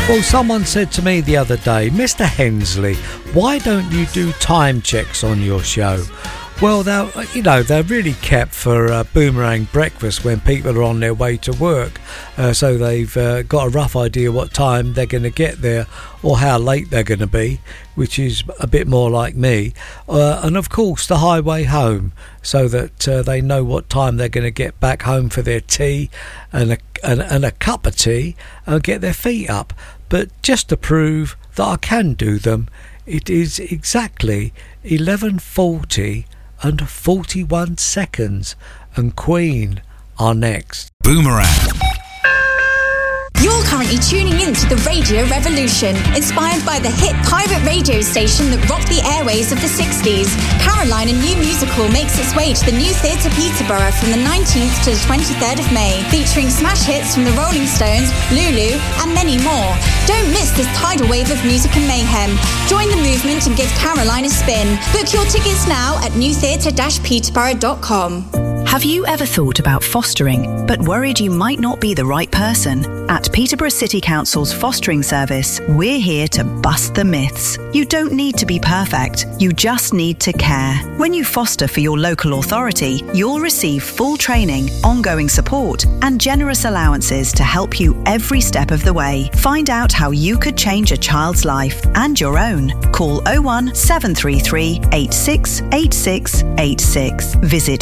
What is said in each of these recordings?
Well, someone said to me the other day, Mr. Hensley, why don't you do time checks on your show? Well, they're really kept for Boomerang Breakfast when people are on their way to work. So they've got a rough idea what time they're going to get there or how late they're going to be, which is a bit more like me. And of course, the highway home, so that they know what time they're going to get back home for their tea and a cup of tea and get their feet up. But just to prove that I can do them, it is exactly 11:40 and 41 seconds, and Queen are next. Boomerang. You're currently tuning in to the Radio Revolution, inspired by the hit pirate radio station that rocked the airwaves of the 60s. Caroline, a new musical, makes its way to the New Theatre Peterborough from the 19th to the 23rd of May, featuring smash hits from the Rolling Stones, Lulu, and many more. Don't miss this tidal wave of music and mayhem. Join the movement and give Caroline a spin. Book your tickets now at newtheatre-peterborough.com. Have you ever thought about fostering, but worried you might not be the right person? At Peterborough City Council's fostering service, we're here to bust the myths. You don't need to be perfect, you just need to care. When you foster for your local authority, you'll receive full training, ongoing support, and generous allowances to help you every step of the way. Find out how you could change a child's life and your own. Call 01 733 86 86 86. Visit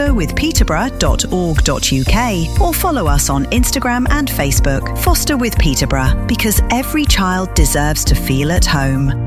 fosterwithpeterborough.org.uk or follow us on Instagram and Facebook. Foster with Peterborough, because every child deserves to feel at home.